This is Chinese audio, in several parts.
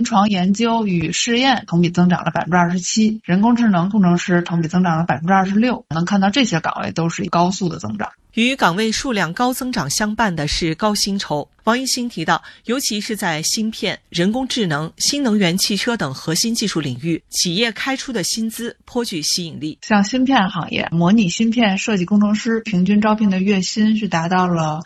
床研究与试验同比增长了27%，人工智能工程师同比增长了26%。能看到这些岗位都是高速的增长。 与岗位数量高增长相伴的是高薪酬。王一新提到，尤其是在芯片、人工智能、新能源汽车等核心技术领域，企业开出的薪资颇具吸引力。 像芯片行业，模拟芯片设计工程师平均招聘的月薪是达到了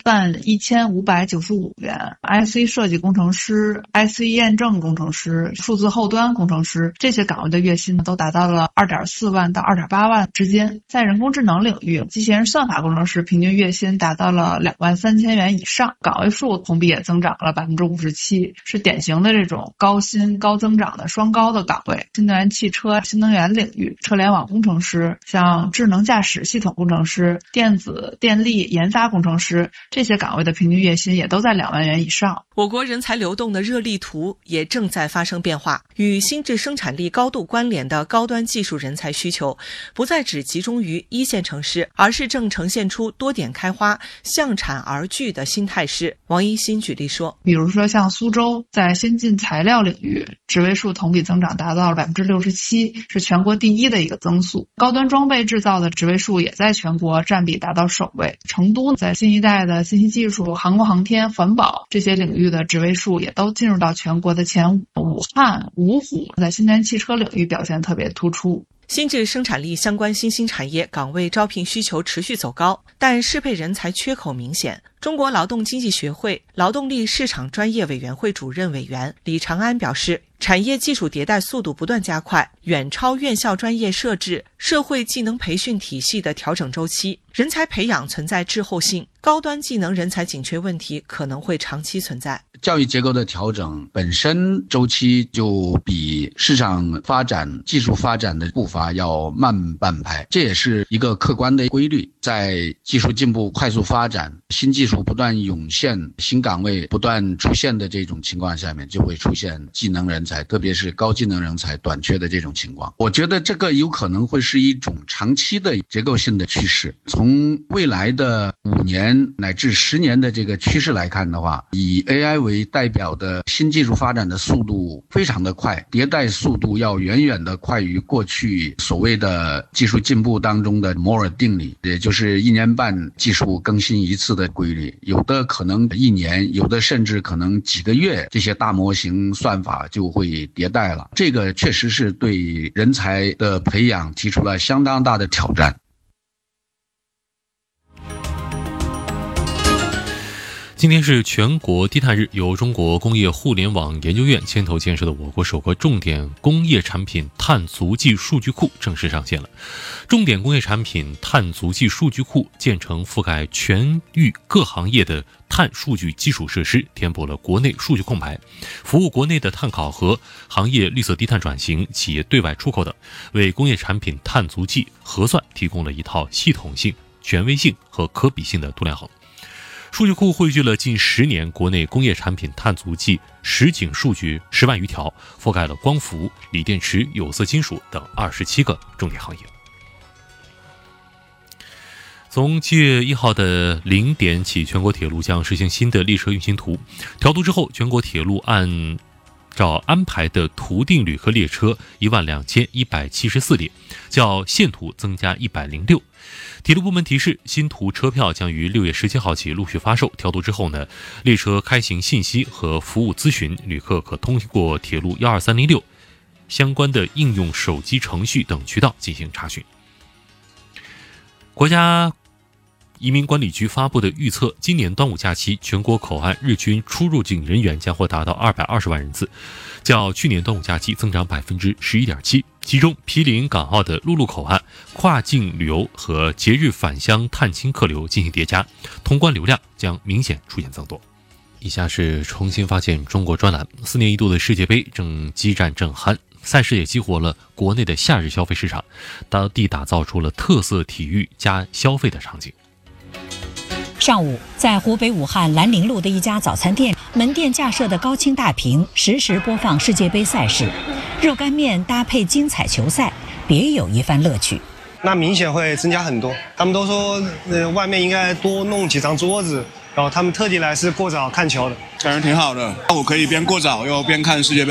31595元 ，IC 设计工程师、IC 验证工程师、数字后端工程师这些岗位的月薪都达到了2.4万到2.8万之间。在人工智能领域，机器人算法工程师平均月薪达到了23000元以上，岗位数同比也增长了57%，是典型的这种高薪高增长的双高的岗位。新能源汽车、新能源领域，车联网工程师、像智能驾驶系统工程师、电子电力研发工程师这些岗位的平均月薪也都在2万元以上。 我国人才流动的热力图也正在发生变化，与新质生产力高度关联的高端技术人才需求不再只集中于一线城市，而是正呈现出多点开花、向产而聚的新态势。王一新举例说， 比如说像苏州在先进材料领域，职位数同比增长达到了67%，是全国第一的一个增速。高端装备制造的职位数也在全国占比达到首位。成都在新一代的信息技术、航空航天、环保这些领域的职位数也都进入到全国的前5。武汉、芜湖在新能源汽车领域表现特别突出。 新质生产力相关新兴产业岗位招聘需求持续走高，但适配人才缺口明显。中国劳动经济学会劳动力市场专业委员会主任委员李长安表示，产业技术迭代速度不断加快，远超院校专业设置、社会技能培训体系的调整周期，人才培养存在滞后性，高端技能人才紧缺问题可能会长期存在。 教育结构的调整本身周期就比市场发展、技术发展的步伐要慢半拍，这也是一个客观的规律。在技术进步快速发展、新技术不断涌现、新岗位不断出现的这种情况下面，就会出现技能人才，特别是高技能人才短缺的这种情况。我觉得这个有可能会是一种长期的结构性的趋势。从未来的5年乃至10年的这个趋势来看的话，以 AI 为代表的新技术发展的速度非常的快，迭代速度要远远的快于过去所谓的技术进步当中的摩尔定律，也就是1年半技术更新一次的规律，有的可能1年，有的甚至可能几个月，这些大模型算法就会迭代了。这个确实是对人才的培养提出了相当大的挑战。 今天是全国低碳日，由中国工业互联网研究院牵头建设的我国首个重点工业产品碳足迹数据库正式上线了。重点工业产品碳足迹数据库建成覆盖全域各行业的碳数据基础设施，填补了国内数据空白，服务国内的碳考核、行业绿色低碳转型、企业对外出口等，为工业产品碳足迹核算提供了一套系统性、权威性和可比性的度量衡。数据库汇聚了近10年国内工业产品碳足迹实景数据10万余条，覆盖了光伏、锂电池、有色金属等27个重点行业。从7月1号的0点起，全国铁路将实行新的列车运行图。调图之后，全国铁路按照安排的图定旅客列车12174列，较现图增加106。铁路部门提示，新图车票将于6月17号起陆续发售。调图之后呢，列车开行信息和服务咨询，旅客可通过铁路12306相关的应用手机程序等渠道进行查询。国家移民管理局发布的预测，今年端午假期全国口岸日均出入境人员将会达到220万人次，较去年端午假期增长11.7%。其中，毗邻港澳的陆路口岸跨境旅游和节日返乡探亲客流进行叠加，通关流量将明显出现增多。以下是重新发现中国专栏。4年一度的世界杯正激战正酣，赛事也激活了国内的夏日消费市场，当地打造出了特色体育加消费的场景。 上午，在湖北武汉兰陵路的一家早餐店，门店架设的高清大屏实时播放世界杯赛事，热干面搭配精彩球赛，别有一番乐趣。 那明显会增加很多。他们都说，外面应该多弄几张桌子，然后他们特地来是过早看球的， 感觉挺好的。我可以边过早又边看世界杯。